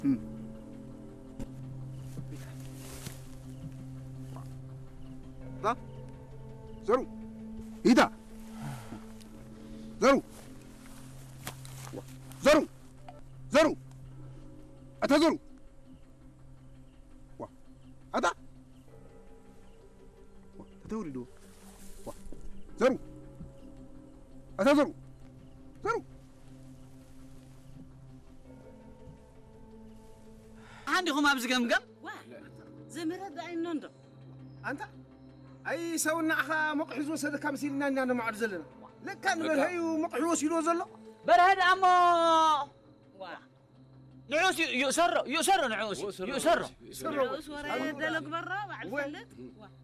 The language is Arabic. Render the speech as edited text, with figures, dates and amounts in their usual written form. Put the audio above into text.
ها زرو إيدا زرو زرو زرو أتزرو هذا توريدو زرو أتزرو زرو عندكم أبز قمقم؟ زمرد عين نندو أنت أي سوينا أخا مقحز وسد كم سيلنا أنا مع رزلنا لك كان بالهي ومقحوس يلوزله برهد أمو نعوس يؤسر نعوس يؤسر نعوس ورا يدلك برا وعلى الفلت